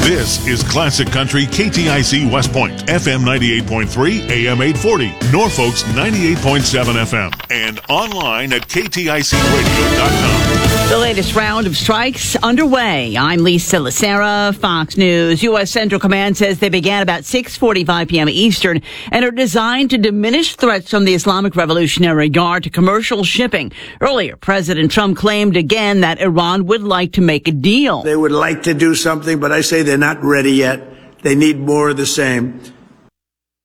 This is Classic Country KTIC West Point, FM 98.3, AM 840, Norfolk's 98.7 FM, and online at KTICradio.com. The latest round of strikes underway. I'm Lisa Lacera, Fox News. U.S. Central Command says they began about 6:45 p.m. Eastern and are designed to diminish threats from the Islamic Revolutionary Guard to commercial shipping. Earlier, President Trump claimed again that Iran would like to make a deal. They would like to do something, but I say they're not ready yet. They need more of the same.